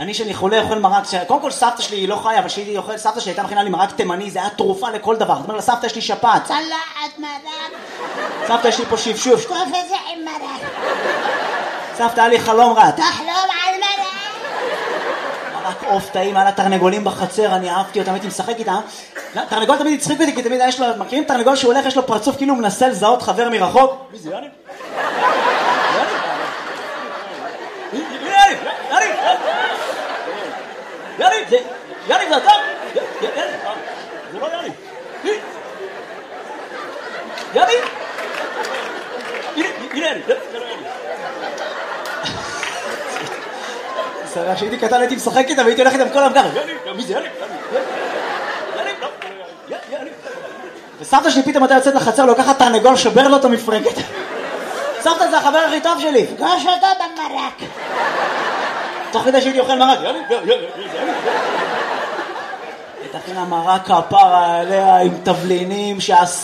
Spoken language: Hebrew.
אני שאני חולה אוכל מרק, קודם כל סבתא שלי היא לא חיה, אבל שהיא אוכלת, סבתא שלי הייתה מכינה לי מרק תימני, זה היה תרופה לכל דבר. זאת אומרת לה, סבתא יש לי שפעת. צלחת מרק. סבתא יש לי פה שפשוף. שטוף את זה עם מרק. סבתא, היה לי חלום רע. תחלום על מרק. מרק עוף טעים, היה לה תרנגולים בחצר, אני אהבתי אותם, הייתי משחק איתם. תרנגול תמיד הצחיק אותי, כי תמיד יש לו, מכירים תרנגול שהוא הולך, יש לו פרצוף כאילו הוא מנסה לזהות חבר מרחוק? מי זה, יאני? יאני, זה אתה? זה לא יאני. יאני? הנה יאני, זה לא יאני. סרח, שהייתי קטן הייתי משחק איתם והייתי הולך איתם כל המגר. יאני, מי זה יאני? יאני. וסבתא שלי פתאום הייתה יוצאת לחצר, לוקחת תרנגול, שובר לו את המפרקת. סבתא זה החבר הכי טוב שלי. פגוש אותו במרק. תוך כדי שהייתי אוכל מרק. יאני. תכין המרק הפרה עליה עם תבלינים